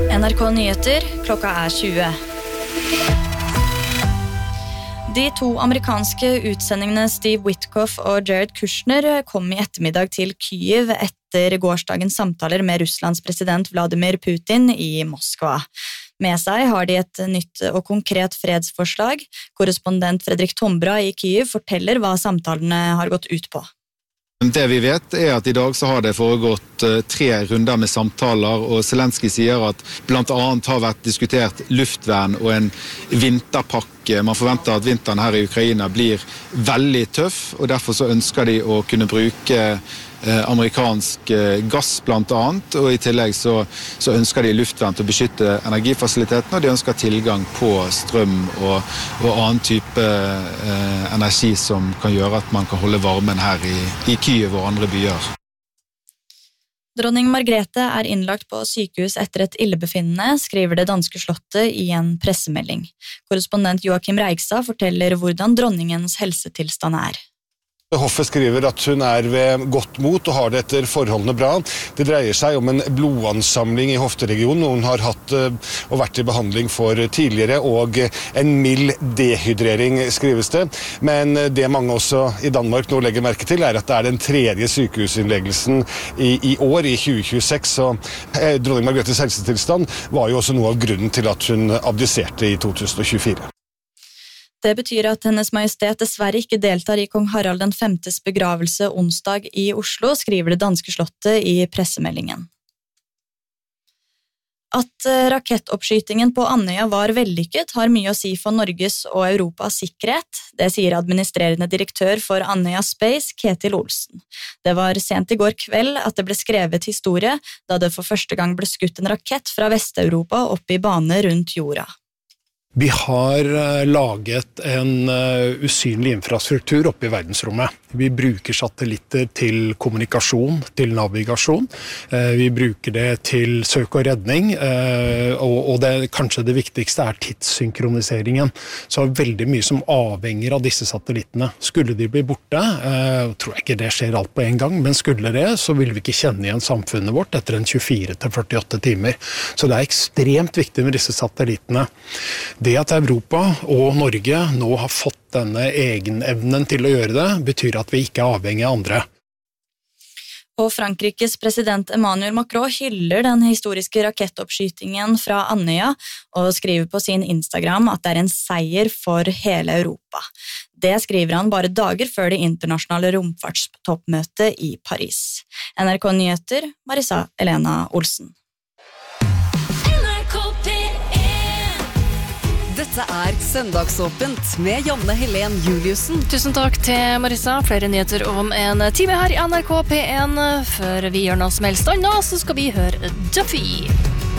NRK Nyheter, klokka 20. De to amerikanske utsendingene Steve Witkoff og Jared Kushner kom i ettermiddag til Kyiv etter gårsdagens samtaler med Russlands president Vladimir Putin i Moskva. Med seg har de et nytt og konkret fredsforslag. Korrespondent Fredrik Tombra i Kyiv forteller hva samtalene har gått ut på. Det vi vet er at i dag så har det foregått 3 runder med samtaler, og Zelenskyj sier at blant annet har vært diskutert luftvern og en vinterpakke. Man forventer at vinteren her i Ukraina blir veldig tøff, og derfor så ønsker de å kunne bruke amerikansk gass blant annet, og i tillegg så ønsker de luftvern til å beskytte energifasilitetene, og de ønsker tilgang på strøm og annen type energi som kan gjøre at man kan holde varmen her i Kyiv og andre byer. Dronning Margrethe er innlagt på sykehus etter et illebefinnende, skriver det danske slottet i en pressemelding. Korrespondent Joachim Reigstad forteller hvordan dronningens helsetilstand er. Hoffet skriver at hun er ved godt mot og har det etter forholdene bra. Det dreier seg om en blodansamling i hofteregionen, noen har hatt og vært i behandling for tidligere, og en mild dehydrering skrives det. Men det mange også i Danmark nå legger merke til er at det er den 3. sykehusinnleggelsen i år, i 2026. Så dronning Margrethes helsetilstand var jo også noe av grunnen til at hun abdiserte i 2024. Det betyr at Hennes Majestet dessverre ikke deltar i kong Harald den 5. begravelse onsdag i Oslo, skriver det danske slottet i pressemeldingen. At rakettoppskytingen på Andøya var vellykket har mye å si for Norges og Europas sikkerhet. Det sier administrerende direktør for Andøya Space, Ketil Olsen. Det var sent i går kveld at det ble skrevet historie, da det for første gang ble skutt en rakett fra Vest-Europa opp i bane rundt jorda. Vi har laget en usynlig infrastruktur oppe i verdensrommet. Vi bruker satellitter til kommunikasjon, til navigasjon. Vi bruker det til søk og redning, og kanskje det viktigste er tidssynkroniseringen. Så det er veldig mye som avhenger av disse satellittene. Skulle de bli borte, tror jeg ikke det skjer alt på en gang, men skulle det, så vil vi ikke kjenne igjen samfunnet vårt etter en 24-48 timer. Så det er ekstremt viktig med disse satellittene. Det at Europa og Norge nå har fått denne egenevnen til å gjøre det, betyr at vi ikke er avhengig av andre. Og Frankrikes president Emmanuel Macron hyller den historiske rakettoppskytingen fra Andøya og skriver på sin Instagram at det er en seier for hele Europa. Det skriver han bare dager før det internasjonale romfartstoppmøtet i Paris. NRK Nyheter, Marisa Elena Olsen. Dette er Søndagsåpent med Janne Helen Juliussen. Tusen takk til Marissa. Flere nyheter om en time her i NRK P1. Før vi gjør noe som helst annet, så skal vi høre Duffy.